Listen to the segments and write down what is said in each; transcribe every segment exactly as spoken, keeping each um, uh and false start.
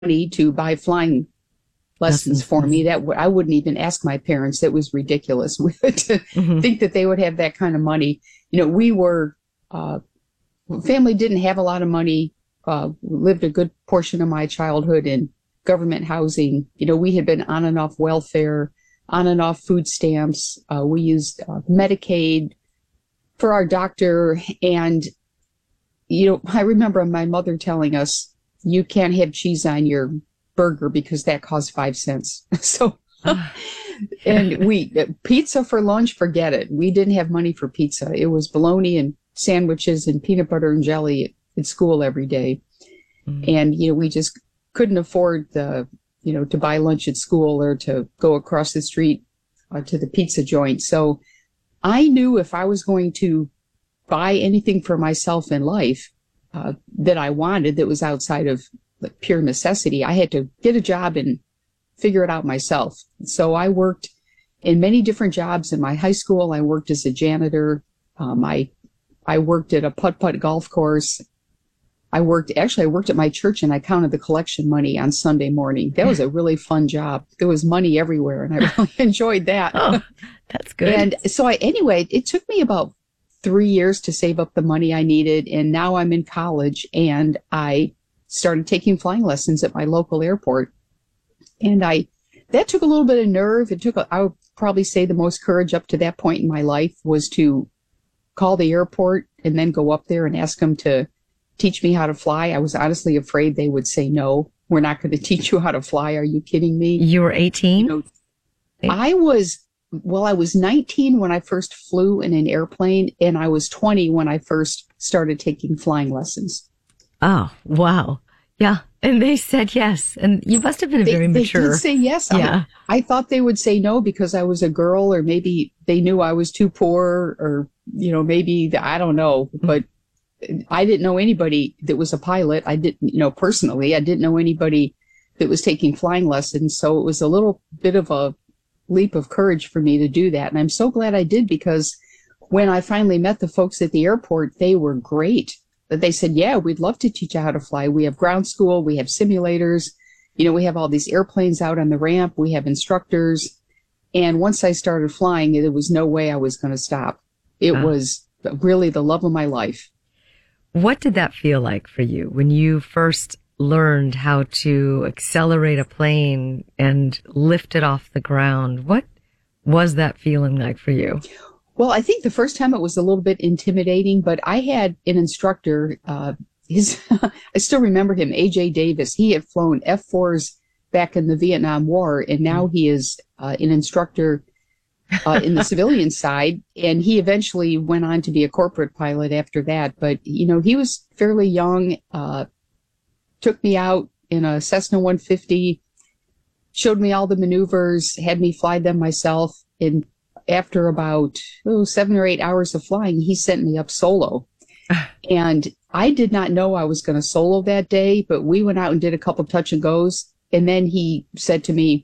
money to buy flying lessons for me. That w- I wouldn't even ask my parents. That was ridiculous to Mm-hmm. think that they would have that kind of money. You know, we were, uh, family didn't have a lot of money, uh, lived a good portion of my childhood in government housing. You know, we had been on and off welfare, on and off food stamps. Uh, we used uh, Medicaid for our doctor. And, you know, I remember my mother telling us, you can't have cheese on your burger because that costs five cents. So, and we, pizza for lunch, forget it. We didn't have money for pizza. It was bologna and sandwiches and peanut butter and jelly at school every day. Mm. And, you know, we just couldn't afford the, you know, to buy lunch at school or to go across the street uh, to the pizza joint. So I knew if I was going to buy anything for myself in life uh, that I wanted that was outside of like, pure necessity, I had to get a job and figure it out myself. So I worked in many different jobs in my high school. I worked as a janitor. Um, I I worked at a putt-putt golf course. I worked, actually, I worked at my church and I counted the collection money on Sunday morning. That was a really fun job. There was money everywhere and I really enjoyed that. Oh, that's good. And so I, anyway, it took me about three years to save up the money I needed. And now I'm in college and I started taking flying lessons at my local airport. And I, that took a little bit of nerve. It took, a, I would probably say the most courage up to that point in my life was to call the airport and then go up there and ask them to teach me how to fly. I was honestly afraid they would say, no, we're not going to teach you how to fly. Are you kidding me? You were eighteen? You know, I was, well, I was nineteen when I first flew in an airplane, and I was twenty when I first started taking flying lessons. Oh, wow. Yeah. And they said yes. And you must have been they, very mature. They did say yes. Yeah. I, I thought they would say no because I was a girl, or maybe they knew I was too poor, or, you know, maybe, I don't know. But I didn't know anybody that was a pilot. I didn't, you know, personally, I didn't know anybody that was taking flying lessons. So it was a little bit of a leap of courage for me to do that. And I'm so glad I did, because when I finally met the folks at the airport, they were great. But they said, yeah, we'd love to teach you how to fly. We have ground school. We have simulators. You know, we have all these airplanes out on the ramp. We have instructors. And once I started flying, there was no way I was going to stop. It Wow. was really the love of my life. What did that feel like for you when you first learned how to accelerate a plane and lift it off the ground? What was that feeling like for you? Well, I think the first time it was a little bit intimidating, but I had an instructor, uh, his, I still remember him, A J Davis. He had flown F fours back in the Vietnam War, and now he is uh, an instructor uh, in the civilian side. And he eventually went on to be a corporate pilot after that. But, you know, he was fairly young, uh, took me out in a Cessna one fifty, showed me all the maneuvers, had me fly them myself. And after about oh, seven or eight hours of flying, he sent me up solo. And I did not know I was going to solo that day, but we went out and did a couple touch and goes. And then he said to me,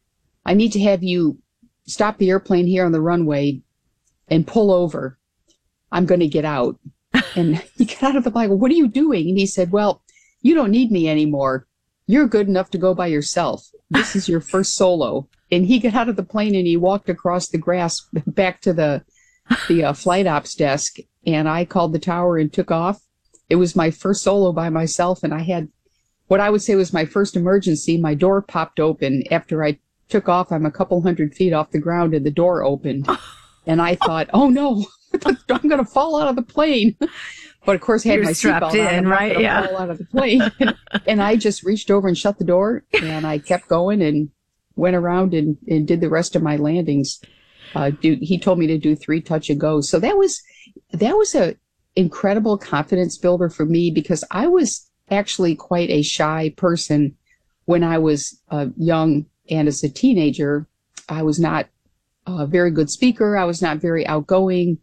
I need to have you stop the airplane here on the runway and pull over. I'm going to get out. And he got out of the plane. What are you doing? And he said, well, you don't need me anymore. You're good enough to go by yourself. This is your first solo. And he got out of the plane and he walked across the grass back to the the uh, flight ops desk. And I called the tower and took off. It was my first solo by myself. And I had what I would say was my first emergency. My door popped open after I took off. I'm a couple hundred feet off the ground and the door opened. And I thought, oh no, I'm going to fall out of the plane. But of course, I had You're my strapped seatbelt on. in, I'm right? not gonna Yeah. fall out of the plane. And, and I just reached over and shut the door, and I kept going and went around and, and did the rest of my landings. Uh, do, he told me to do three touch and goes. So that was that was a incredible confidence builder for me, because I was actually quite a shy person when I was uh, young, and as a teenager, I was not a very good speaker. I was not very outgoing.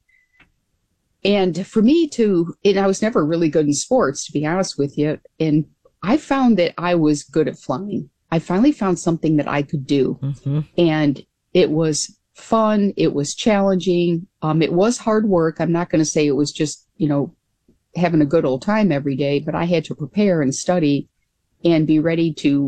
And for me to, and I was never really good in sports, to be honest with you. And I found that I was good at flying. I finally found something that I could do. Mm-hmm. And it was fun. It was challenging. Um, it was hard work. I'm not going to say it was just, you know, having a good old time every day, but I had to prepare and study. and be ready to